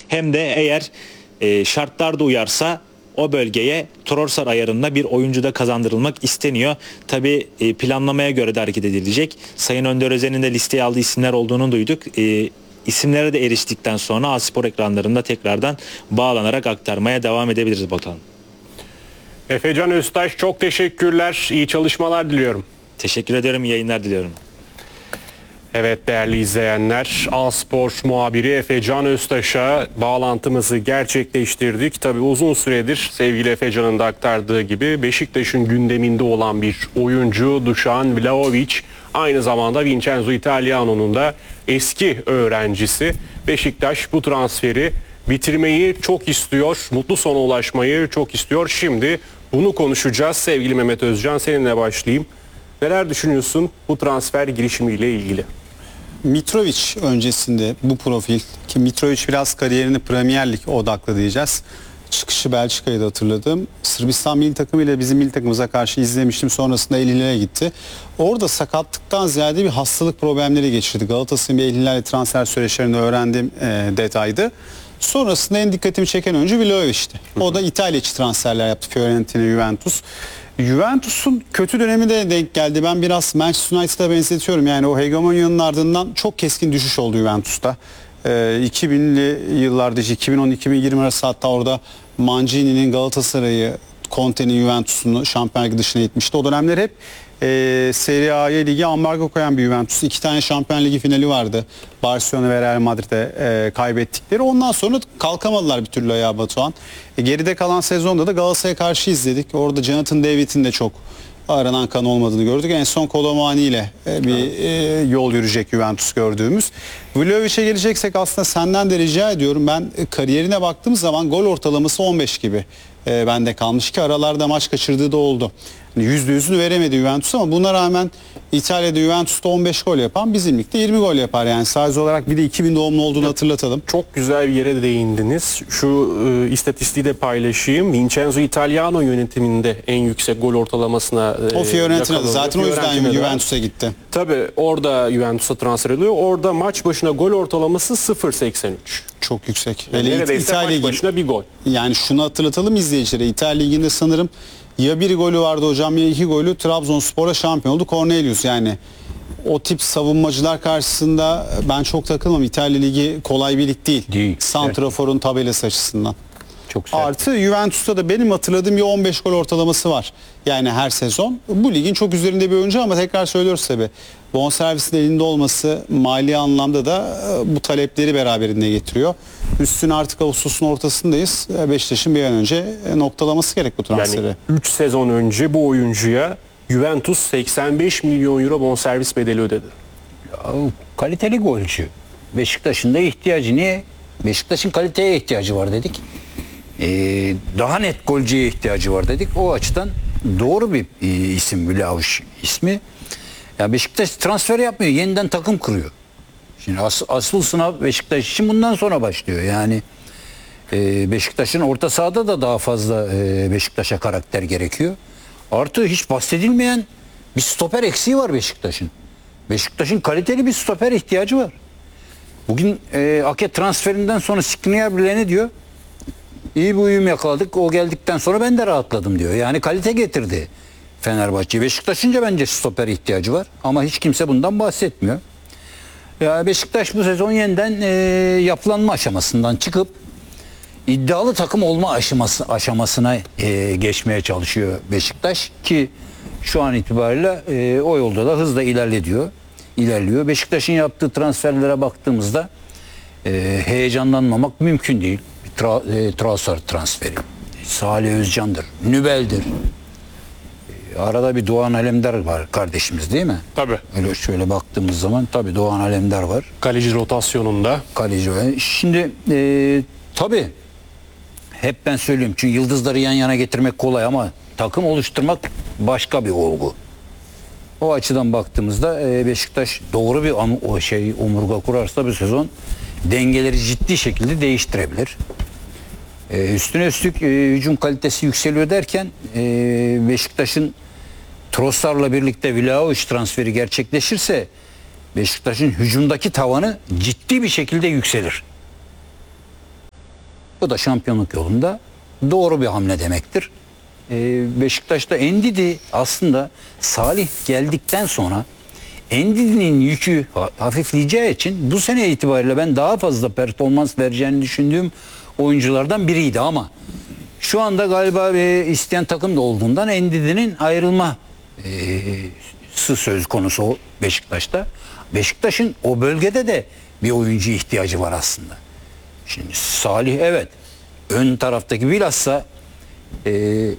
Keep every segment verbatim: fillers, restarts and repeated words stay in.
hem de eğer e, şartlar da uyarsa o bölgeye Trossard ayarında bir oyuncu da kazandırılmak isteniyor. Tabii e, planlamaya göre de hareket edilecek. Sayın Önder Özen'in de listeye aldığı isimler olduğunu duyduk. E, isimlere de eriştikten sonra A-Spor ekranlarında tekrardan bağlanarak aktarmaya devam edebiliriz Batuhan. Efecan Öztaş, çok teşekkürler. İyi çalışmalar diliyorum. Teşekkür ederim. İyi yayınlar diliyorum. Evet değerli izleyenler, A-Spor muhabiri Efecan Öztaş'a bağlantımızı gerçekleştirdik. Tabii uzun süredir sevgili Efecan'ın da aktardığı gibi Beşiktaş'ın gündeminde olan bir oyuncu Dušan Vlahović. Aynı zamanda Vincenzo Italiano'nun da eski öğrencisi. Beşiktaş bu transferi bitirmeyi çok istiyor, mutlu sona ulaşmayı çok istiyor. Şimdi bunu konuşacağız. Sevgili Mehmet Özcan, seninle başlayayım. Neler düşünüyorsun bu transfer girişimiyle ilgili? Mitrovic öncesinde bu profil ki Mitrovic biraz kariyerini Premier Lig odaklı diyeceğiz. Çıkışı Belçika'yı da hatırladım. Sırbistan milli takımı ile bizim milli takımımıza karşı izlemiştim. Sonrasında El Hilal'e gitti. Orada sakatlıktan ziyade bir hastalık problemleri geçirdi. Galatasaray'ın bir El Hilal'e transfer süreçlerini öğrendiğim e, detaydı. Sonrasında en dikkatimi çeken oyuncu Vlahovic'ti. O da İtalya içi transferler yaptı. Fiorentina, Juventus. Juventus'un kötü dönemi de denk geldi. Ben biraz Manchester United'a benzetiyorum. Yani o hegemonyanın ardından çok keskin düşüş oldu Juventus'ta. Ee, iki binli yıllarda işte iki bin on iki bin yirmi arası hatta orada Mancini'nin Galatasaray'ı, Conte'nin Juventus'unu Şampiyonlar Ligi dışına itmişti. O dönemler hep e, Serie A'ya ligi ambargo koyan bir Juventus. İki tane Şampiyonlar Ligi finali vardı. Barcelona ve Real Madrid'e e, kaybettikleri. Ondan sonra kalkamadılar bir türlü ayağa Batuhan. E, geride kalan sezonda da Galatasaray'a karşı izledik. Orada Jonathan David'in de çok aranan kan olmadığını gördük. En son Colomani ile e, bir e, yol yürüyecek Juventus gördüğümüz. Vlahovic'e geleceksek aslında senden de rica ediyorum. Ben e, kariyerine baktığım zaman gol ortalaması on beş gibi e, bende kalmış ki aralarda maç kaçırdığı da oldu. Yani yüzde yüzünü veremedi Juventus ama buna rağmen İtalya'da Juventus'ta on beş gol yapan bizim ligde yirmi gol yapar. Yani sadece olarak bir de iki bin doğumlu olduğunu hatırlatalım. Çok güzel bir yere değindiniz. Şu e, istatistiği de paylaşayım. Vincenzo Italiano yönetiminde en yüksek gol ortalamasına e, O Fiorentina'da yakaladı. zaten o yüzden Fiorentina'da. Juventus'a gitti. Tabii orada Juventus'a transfer ediliyor. Orada maç başına gol ortalaması sıfır virgül seksen üç. Çok yüksek. Yani Hele neredeyse İtalya maç başına bir gol. Yani şunu hatırlatalım izleyicilere. İtalya Ligi'nde sanırım ya bir golü vardı hocam ya iki golü Trabzonspor'a şampiyon oldu Cornelius. Yani o tip savunmacılar karşısında ben çok takılmam. İtalya Ligi kolay bir lig değil. Değil. Santrafor'un tabelası açısından. Çok sert. Artı Juventus'ta da benim hatırladığım bir on beş gol ortalaması var. Yani her sezon. Bu ligin çok üzerinde bir oyuncu ama tekrar söylüyoruz tabii. Bonservisin elinde olması mali anlamda da bu talepleri beraberinde getiriyor. Üstüne artık Ağustos'un ortasındayız. Beşiktaş'ın bir an önce noktalaması gerek bu transferi. Yani üç sezon önce bu oyuncuya Juventus seksen beş milyon euro bonservis bedeli ödedi. Ya, kaliteli golcü. Beşiktaş'ın da ihtiyacı. Niye? Beşiktaş'ın kaliteye ihtiyacı var dedik. Ee, daha net golcüye ihtiyacı var dedik. O açıdan doğru bir e, isim Vlahović ismi. Ya Beşiktaş transfer yapmıyor. Yeniden takım kuruyor. Şimdi as, asıl sınav Beşiktaş için bundan sonra başlıyor. Yani e, Beşiktaş'ın orta sahada da daha fazla e, Beşiktaş'a karakter gerekiyor. Artı hiç bahsedilmeyen bir stoper eksiği var Beşiktaş'ın. Beşiktaş'ın kaliteli bir stoper ihtiyacı var. Bugün e, Ake transferinden sonra Skriniar bile ne diyor? İyi bir uyum yakaladık. O geldikten sonra ben de rahatladım diyor. Yani kalite getirdi Fenerbahçe. Beşiktaş'ınca bence stoper ihtiyacı var. Ama hiç kimse bundan bahsetmiyor. Ya Beşiktaş bu sezon yeniden e, yapılanma aşamasından çıkıp iddialı takım olma aşaması, aşamasına e, geçmeye çalışıyor Beşiktaş ki şu an itibariyle e, o yolda da hızla ilerliyor. ilerliyor. Beşiktaş'ın yaptığı transferlere baktığımızda e, heyecanlanmamak mümkün değil. Tra, e, Trossard transferi. Salih Özcan'dır. Nübel'dir. E, arada bir Doğan Alemdar var kardeşimiz değil mi? Tabii. Öyle şöyle baktığımız zaman tabii Doğan Alemdar var. Kaleci rotasyonunda. Kaleci. Şimdi e, tabii hep ben söylüyorum çünkü yıldızları yan yana getirmek kolay ama takım oluşturmak başka bir olgu. O açıdan baktığımızda e, Beşiktaş doğru bir am- o şey omurga kurarsa bir sezon dengeleri ciddi şekilde değiştirebilir. E, üstüne üstlük e, hücum kalitesi yükseliyor derken e, Beşiktaş'ın Trossard'la birlikte Vlahović transferi gerçekleşirse Beşiktaş'ın hücumdaki tavanı ciddi bir şekilde yükselir. Bu da şampiyonluk yolunda doğru bir hamle demektir. Ee, Beşiktaş'ta Endidi aslında Salih geldikten sonra Endidi'nin yükü ha- hafifleyeceği için bu sene itibariyle ben daha fazla performans vereceğini düşündüğüm oyunculardan biriydi ama şu anda galiba e, isteyen takım da olduğundan Endidi'nin ayrılma e, sı- söz konusu o Beşiktaş'ta. Beşiktaş'ın o bölgede de bir oyuncu ihtiyacı var aslında. Şimdi Salih evet ön taraftaki bilhassa e,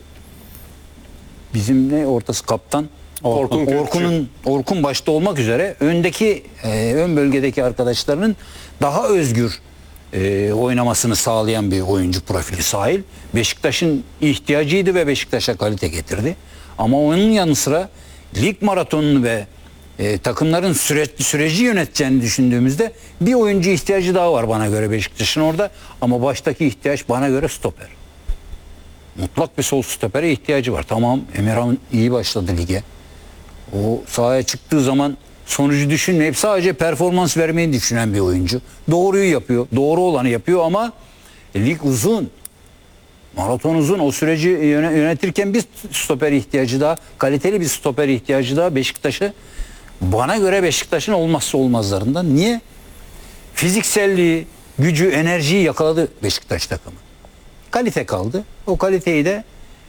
bizim ne ortası kaptan Orkun Kökçü. Orkun'un Orkun başta olmak üzere öndeki e, ön bölgedeki arkadaşlarının daha özgür e, oynamasını sağlayan bir oyuncu profili sahip. Beşiktaş'ın ihtiyacıydı ve Beşiktaş'a kalite getirdi. Ama onun yanı sıra lig maratonunu ve e, takımların süreç, süreci yöneteceğini düşündüğümüzde bir oyuncu ihtiyacı daha var bana göre Beşiktaş'ın orada. Ama baştaki ihtiyaç bana göre stoper. Mutlak bir sol stopere ihtiyacı var. Tamam Emirhan iyi başladı lige. O sahaya çıktığı zaman sonucu düşünmeyip sadece performans vermeyi düşünen bir oyuncu. Doğruyu yapıyor. Doğru olanı yapıyor ama lig uzun. Maraton uzun. O süreci yöne- yönetirken bir stoper ihtiyacı daha, kaliteli bir stoper ihtiyacı daha Beşiktaş'a bana göre Beşiktaş'ın olmazsa olmazlarından. Niye? Fizikselliği, gücü, enerjiyi yakaladı Beşiktaş takımı. Kalite kaldı. O kaliteyi de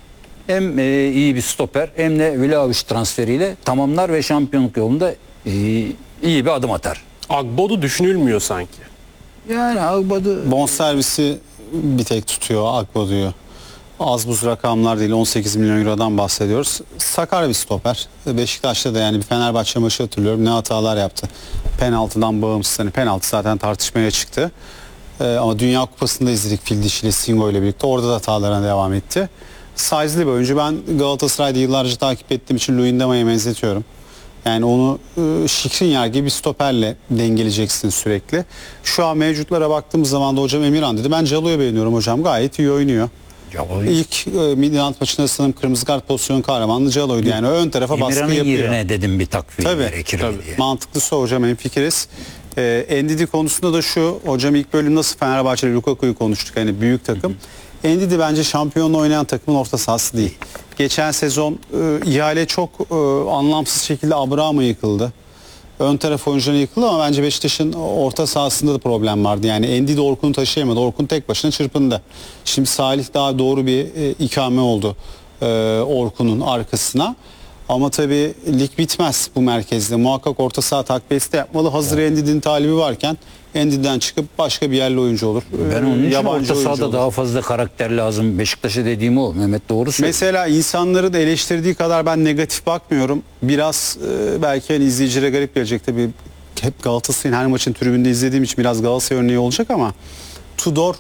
hem e, iyi bir stoper hem de Vlahovic transferiyle tamamlar ve şampiyonluk yolunda e, iyi bir adım atar. Agbodu düşünülmüyor sanki. Yani Agbadı Bonservisi bir tek tutuyor Akbodu'yu. Az buz rakamlar değil, on sekiz milyon eurodan bahsediyoruz. Sakar bir stoper. Beşiktaş'ta da yani bir Fenerbahçe maçı hatırlıyorum. Ne hatalar yaptı. Penaltıdan bağımsız. Hani penaltı zaten tartışmaya çıktı. Ee, ama Dünya Kupası'nda izledik fil dişiyle Singo ile birlikte. Orada da hatalarına devam etti. Size'lı bir oyuncu. Ben Galatasaray'da yıllarca takip ettiğim için Luyendama'ya benzetiyorum. Yani onu e, Skriniar gibi bir stoperle dengeleyeceksin sürekli. Şu an mevcutlara baktığımız zaman da hocam Emirhan dedi. Ben Calo'yu beğeniyorum hocam. Gayet iyi oynuyor. Calo'yu- İlk e, Midland maçında sanırım kırmızı kart pozisyonu kahramanlı Calo'ydu. Yani ön tarafa baskı İmran'ın yapıyor. yerine dedim bir takviye Tabii, gerekir mi tabii. diye. Mantıklısı o hocam, hemfikiriz. Ee, Endidi konusunda da şu hocam, ilk bölüm nasıl Fenerbahçe'yle Lukaku'yu konuştuk, hani büyük takım. Endidi bence şampiyonla oynayan takımın orta sahası değil. Geçen sezon e, ihale çok e, anlamsız şekilde Abraham'a yıkıldı. Ön taraf oyuncularına yıkıldı ama bence Beşiktaş'ın orta sahasında da problem vardı. Yani Endidi Orkun'u taşıyamadı. Orkun tek başına çırpındı. Şimdi Salih daha doğru bir e, ikame oldu e, Orkun'un arkasına. Ama tabii lig bitmez bu merkezde. Muhakkak orta saha takviyesi de yapmalı. Hazır Endidi'nin talibi varken Endidi'den çıkıp başka bir yerli oyuncu olur. Ben Ee, onun için yabancı orta oyuncu sahada olur. daha fazla karakter lazım. Beşiktaş'a dediğim o. Mehmet doğru söylüyor. Mesela insanların eleştirdiği kadar ben negatif bakmıyorum. Biraz e, belki hani izleyicilere garip gelecek tabii. Hep Galatasaray'ın her maçın tribünde izlediğim için biraz Galatasaray örneği olacak ama Tudor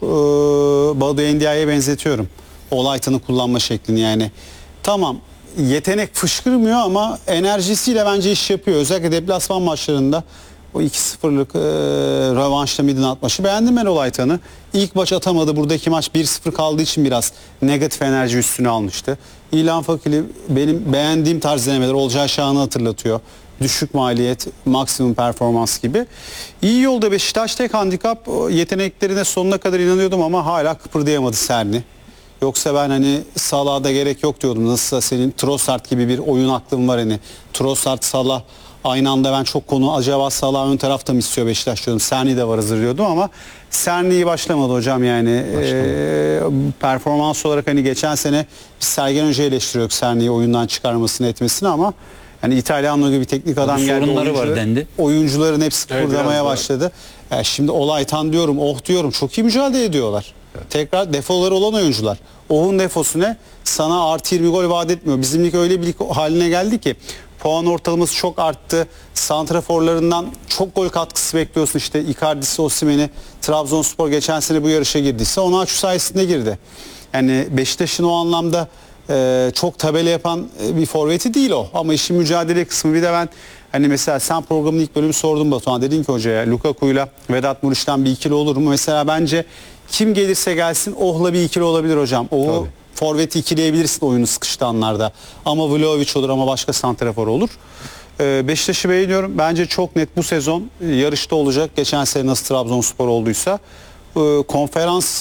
e, Badu Endia'ya benzetiyorum. Olaytan'ı kullanma şeklini yani. Tamam, yetenek fışkırmıyor ama enerjisiyle bence iş yapıyor. Özellikle deplasman maçlarında o iki sıfırlık e, rövanşta Midland maçı beğendim ben Olaytan'ı. İlk maç atamadı. Buradaki maç bir sıfır kaldığı için biraz negatif enerji üstüne almıştı. İlhan Fakili benim beğendiğim tarz denemeler. Olcay Şahan'ı hatırlatıyor. Düşük maliyet, maksimum performans gibi. İyi yolda Beşiktaş, tek handikap yeteneklerine sonuna kadar inanıyordum ama hala kıpırdayamadı Serni. Yoksa ben hani Salah'a da gerek yok diyordum. Nasılsa senin Trossard gibi bir oyun aklım var hani. Trossard, Salah aynı anda, ben çok konu acaba Salah ön tarafta mı istiyor Beşiktaş diyordum. Serni de var hazır diyordum ama Serni iyi başlamadı hocam yani. Ee, performans olarak hani geçen sene biz Sergen Hoca'yı eleştiriyorduk Serni'yi oyundan çıkarmasını etmesini ama hani İtalyanlı gibi bir teknik adam Tabii geldi. sorunları var oyuncu- dendi. Oyuncuların hepsi Evet, kıpırdamaya biraz da- başladı. Yani şimdi Olaytan diyorum, Oh diyorum, çok iyi mücadele ediyorlar. Tekrar defoları olan oyuncular. Oh'un defosu ne? Sana artı yirmi gol vaat etmiyor. Bizim lig öyle bir lig haline geldi ki puan ortalaması çok arttı. Santraforlarından çok gol katkısı bekliyorsun. İşte Icardi'si, Osimhen'i, Trabzonspor geçen sene bu yarışa girdiyse Onaçu sayesinde girdi. Yani Beşiktaş'ın o anlamda e, çok tabela yapan e, bir forveti değil o. Ama işin mücadele kısmı, bir de ben hani mesela sen programın ilk bölümü sordun Batuhan, dedin ki hocaya Lukaku'yla Vedat Muriç'ten bir ikili olur mu? Mesela bence kim gelirse gelsin Oh'la bir ikili olabilir hocam. Oh'u Tabii. forveti ikileyebilirsin oyunu sıkıştığı anlarda. Ama Vlahovic olur ama başka santrafor olur. Ee, Beşiktaş'ı beğeniyorum. Bence çok net bu sezon yarışta olacak. Geçen sene nasıl Trabzonspor olduysa. Ee, konferans